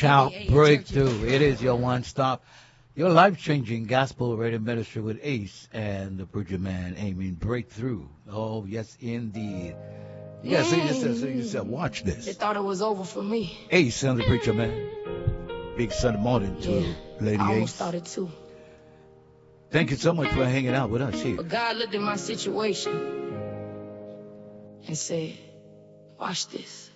Shout Breakthrough. It is your one stop, your life changing gospel radio ministry with Ace and the preacher man aiming breakthrough. Oh, yes, indeed. You gotta say yourself, watch this. They thought it was over for me. Ace and the preacher man. Big Sunday morning to Lady I almost Ace. thought it too. Thank you so much for hanging out with us here. But God looked at my situation and said, watch this.